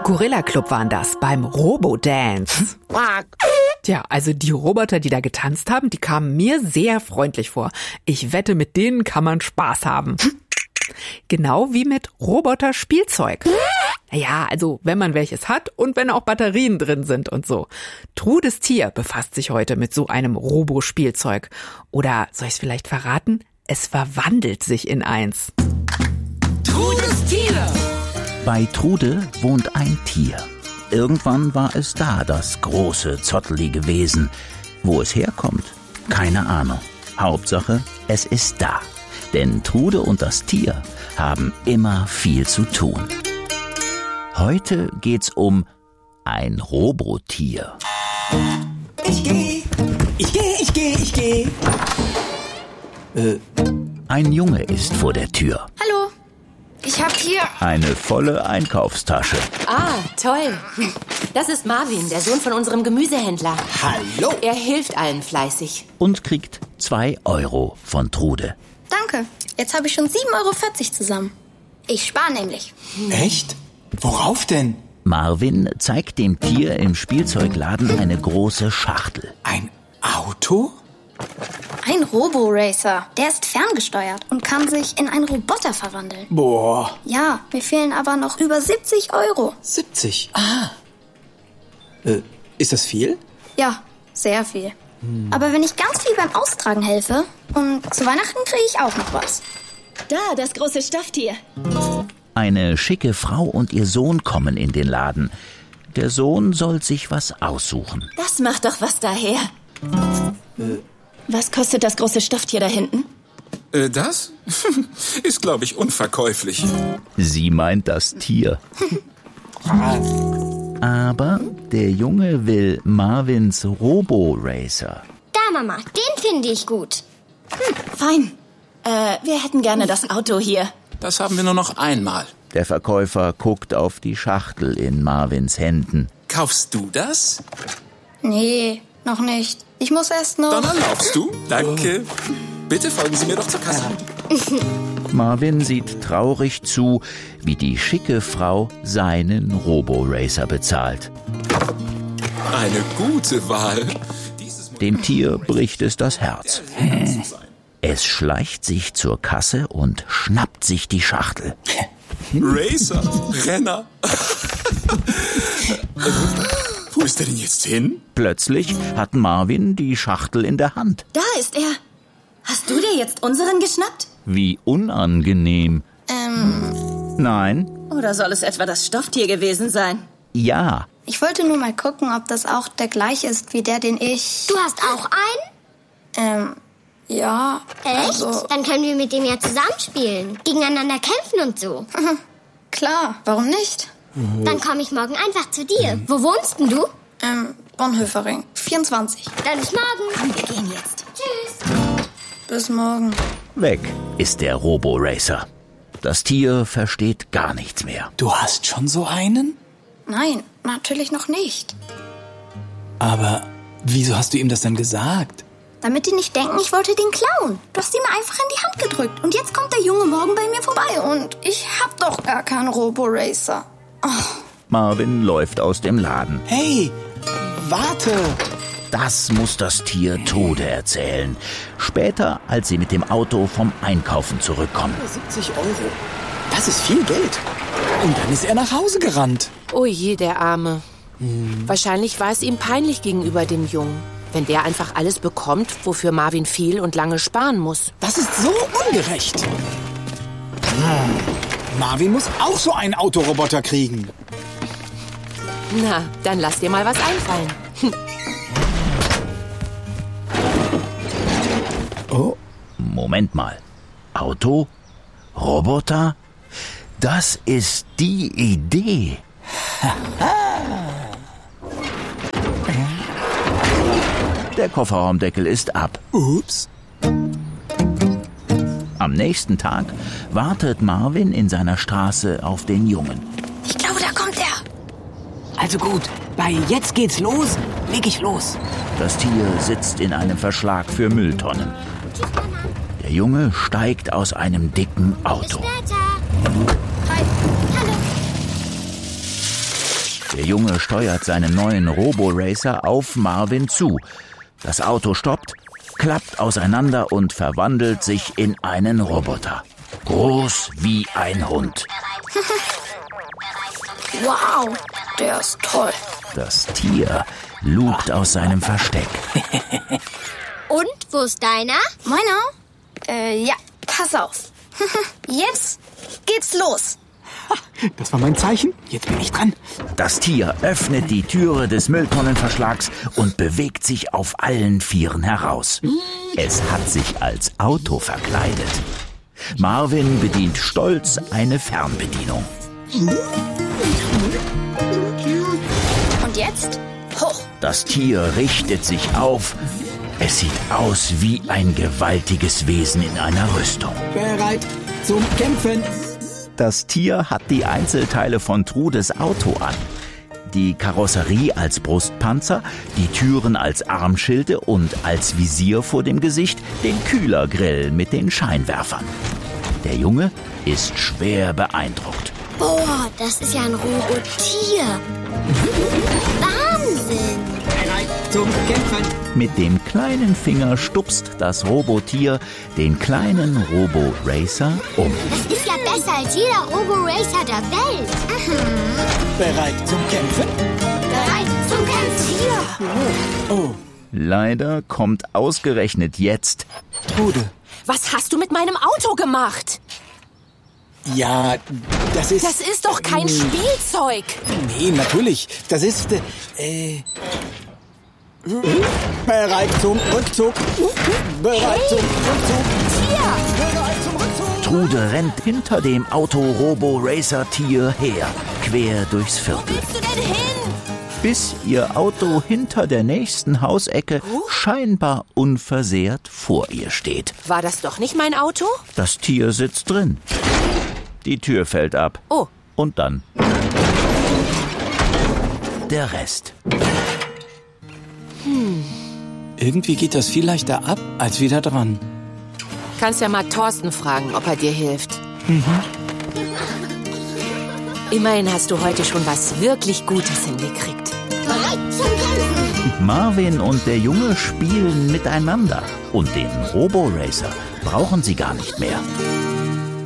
Gorilla Club waren das beim Robo-Dance. Tja, also die Roboter, die da getanzt haben, die kamen mir sehr freundlich vor. Ich wette, mit denen kann man Spaß haben. Genau wie mit Roboter-Spielzeug. Ja, also wenn man welches hat und wenn auch Batterien drin sind und so. Trudes Tier befasst sich heute mit so einem Robo-Spielzeug. Oder soll ich es vielleicht verraten? Es verwandelt sich in eins. Trudes Tier! Bei Trude wohnt ein Tier. Irgendwann war es da, das große, zottelige Wesen. Wo es herkommt? Keine Ahnung. Hauptsache, es ist da. Denn Trude und das Tier haben immer viel zu tun. Heute geht's um ein Robotier. Ich geh. Ein Junge ist vor der Tür. Hallo, ich hab hier... Eine volle Einkaufstasche. Ah, toll. Das ist Marvin, der Sohn von unserem Gemüsehändler. Hallo! Er hilft allen fleißig. Und kriegt 2 Euro von Trude. Danke, jetzt habe ich schon 7,40 Euro zusammen. Ich spare nämlich. Echt? Worauf denn? Marvin zeigt dem Tier im Spielzeugladen eine große Schachtel. Ein Auto? Ein Robo-Racer. Der ist ferngesteuert und kann sich in einen Roboter verwandeln. Boah. Ja, mir fehlen aber noch über 70 Euro. 70? Ist das viel? Ja, sehr viel. Aber wenn ich ganz viel beim Austragen helfe und zu Weihnachten kriege ich auch noch was. Da, das große Stofftier. Eine schicke Frau und ihr Sohn kommen in den Laden. Der Sohn soll sich was aussuchen. Das macht doch was daher. Was kostet das große Stofftier da hinten? Das? Ist, glaube ich, unverkäuflich. Sie meint das Tier. Aber der Junge will Marvins Robo-Racer. Da, Mama, den finde ich gut. Fein. Wir hätten gerne das Auto hier. Das haben wir nur noch einmal. Der Verkäufer guckt auf die Schachtel in Marvins Händen. Kaufst du das? Nee, noch nicht. Ich muss erst noch... Dann erlaubst du. Danke. Bitte folgen Sie mir doch zur Kasse. Marvin sieht traurig zu, wie die schicke Frau seinen Robo-Racer bezahlt. Eine gute Wahl. Dem Tier bricht es das Herz. Es schleicht sich zur Kasse und schnappt sich die Schachtel. Racer, Renner. Wo ist der denn jetzt hin? Plötzlich hat Marvin die Schachtel in der Hand. Da ist er. Hast du dir jetzt unseren geschnappt? Wie unangenehm. Nein? Oder soll es etwa das Stofftier gewesen sein? Ja. Ich wollte nur mal gucken, ob das auch der gleiche ist wie der, den ich... Du hast auch einen? Ja. Echt? Also, Dann können wir mit dem ja zusammenspielen. Gegeneinander kämpfen und so. klar, warum nicht? Dann komme ich morgen einfach zu dir. Wo wohnst denn du? Bonhoeffering, 24. Dann bis morgen. Wir gehen jetzt. Tschüss. Bis morgen. Weg ist der Robo-Racer. Das Tier versteht gar nichts mehr. Du hast schon so einen? Nein, natürlich noch nicht. Aber wieso hast du ihm das denn gesagt? Damit die nicht denken, ich wollte den klauen. Du hast ihn mir einfach in die Hand gedrückt. Und jetzt kommt der Junge morgen bei mir vorbei. Und ich hab doch gar keinen Robo-Racer. Oh. Marvin läuft aus dem Laden. Hey, warte! Das muss das Tier Trude erzählen. Später, als sie mit dem Auto vom Einkaufen zurückkommen. 70 Euro. Das ist viel Geld. Und dann ist er nach Hause gerannt. Oh je, der Arme. Wahrscheinlich war es ihm peinlich gegenüber dem Jungen. Wenn der einfach alles bekommt, wofür Marvin viel und lange sparen muss. Das ist so ungerecht. Marvin muss auch so einen Autoroboter kriegen. Na, dann lass dir mal was einfallen. Oh. Moment mal. Auto? Roboter? Das ist die Idee. Der Kofferraumdeckel ist ab. Ups. Am nächsten Tag wartet Marvin in seiner Straße auf den Jungen. Ich glaube, da kommt er. Also gut, bei Jetzt geht's los, leg ich los. Das Tier sitzt in einem Verschlag für Mülltonnen. Der Junge steigt aus einem dicken Auto. Später. Hi. Hallo. Junge steuert seinen neuen Roboracer auf Marvin zu. Das Auto stoppt, klappt auseinander und verwandelt sich in einen Roboter. Groß wie ein Hund. Wow, der ist toll. Das Tier lugt aus seinem Versteck. Und, wo ist deiner? Meiner? Ja, pass auf. Jetzt geht's los. Das war mein Zeichen. Jetzt bin ich dran. Das Tier öffnet die Türe des Mülltonnenverschlags und bewegt sich auf allen Vieren heraus. Es hat sich als Auto verkleidet. Marvin bedient stolz eine Fernbedienung. Und jetzt hoch. Das Tier richtet sich auf. Es sieht aus wie ein gewaltiges Wesen in einer Rüstung. Bereit zum Kämpfen. Das Tier hat die Einzelteile von Trudes Auto an. Die Karosserie als Brustpanzer, die Türen als Armschilde und als Visier vor dem Gesicht den Kühlergrill mit den Scheinwerfern. Der Junge ist schwer beeindruckt. Boah, das ist ja ein Robotier. Wahnsinn. Bereit zum Kämpfen. Mit dem kleinen Finger stupst das Robotier den kleinen Roboracer um. Das ist ja besser als jeder Roboracer der Welt. Bereit zum Kämpfen. Bereit zum Kämpfen. Oh, Leider kommt ausgerechnet jetzt Trude. Was hast du mit meinem Auto gemacht? Ja, das ist... Das ist doch kein Spielzeug. Nee, natürlich. Das ist... Bereit zum Rückzug. Bereit zum Rückzug. Bereit zum Rückzug. Trude rennt hinter dem Auto-Robo-Racer-Tier her, quer durchs Viertel. Wo willst du denn hin? Bis ihr Auto hinter der nächsten Hausecke scheinbar unversehrt vor ihr steht. War das doch nicht mein Auto? Das Tier sitzt drin. Die Tür fällt ab. Oh. Und dann der Rest. Irgendwie geht das viel leichter ab, als wieder dran. Kannst ja mal Thorsten fragen, ob er dir hilft. Immerhin hast du heute schon was wirklich Gutes hingekriegt. Bereit zum Kämpfen. Marvin und der Junge spielen miteinander. Und den Roboracer brauchen sie gar nicht mehr.